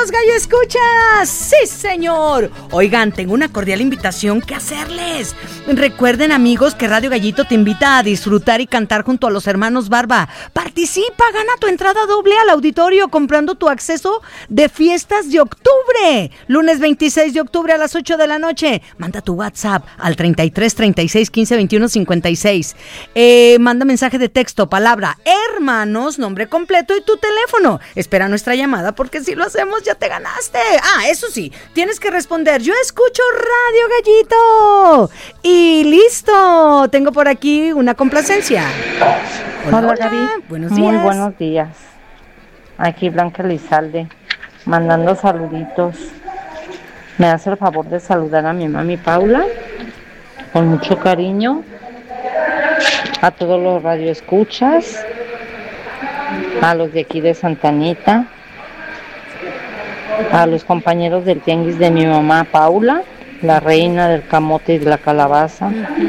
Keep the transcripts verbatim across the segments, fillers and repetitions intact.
amigos gallo escuchas. Sí, señor. Oigan, tengo una cordial invitación que hacerles. Recuerden, amigos, que Radio Gallito te invita a disfrutar y cantar junto a los hermanos Barba. Participa, gana tu entrada doble al auditorio comprando tu acceso de fiestas de octubre. Lunes veintiséis de octubre a las ocho de la noche. Manda tu WhatsApp al treinta y tres, treinta y seis, quince, veintiuno, cincuenta y seis. Eh, manda mensaje de texto, palabra hermanos, nombre completo y tu teléfono. Espera nuestra llamada porque si lo hacemos ya te ganaste. Ah, eso sí, tienes que responder: yo escucho Radio Gallito. Y listo, tengo por aquí una complacencia. Hola, hola, hola Gaby. Buenos días. Muy buenos días. Aquí Blanca Lizalde, mandando saluditos. Me hace el favor de saludar a mi mami Paula, con mucho cariño, a todos los radioescuchas, a los de aquí de Santa Anita, a los compañeros del tianguis de mi mamá Paula, la reina del camote y de la calabaza.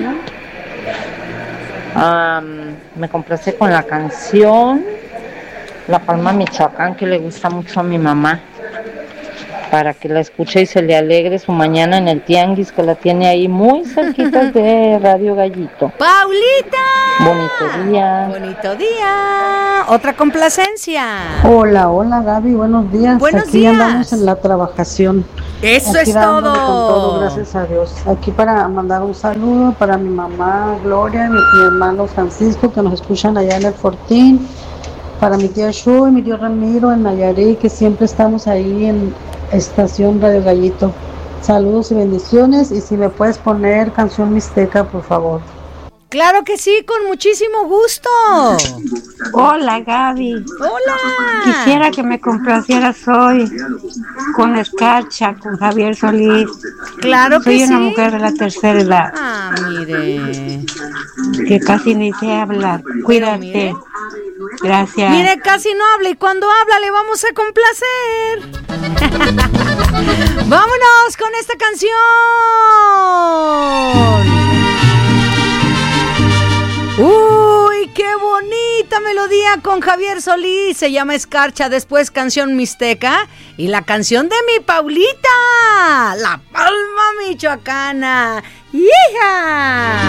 Um, me complace con la canción La Palma Michoacán, que le gusta mucho a mi mamá, para que la escuche y se le alegre su mañana en el tianguis, que la tiene ahí muy cerquita de Radio Gallito. ¡Paulita! Bonito día. Bonito día. Otra complacencia. Hola, hola Gaby, buenos días. Buenos Aquí días. andamos en la trabajación. Eso Aquí es dándole todo. Con todo, gracias a Dios. Aquí para mandar un saludo para mi mamá Gloria, mi, mi hermano Francisco, que nos escuchan allá en el Fortín, para mi tía Shu y mi tío Ramiro en Nayarit, que siempre estamos ahí en Estación Radio Gallito. Saludos y bendiciones, y si me puedes poner canción mixteca, por favor. Claro que sí, con muchísimo gusto. Hola Gaby. Hola. Quisiera que me complacieras hoy con Escarcha, con Javier Solís. Claro que Soy sí. una mujer de la tercera edad. Ah, mire. Que casi ni sé hablar. Cuídate. Mire. Gracias. Mire, casi no habla, y cuando habla le vamos a complacer. Vámonos con esta canción. Uy, qué bonita melodía con Javier Solís. Se llama Escarcha, después canción mixteca y la canción de mi Paulita, La Palma Michoacana. ¡Hija!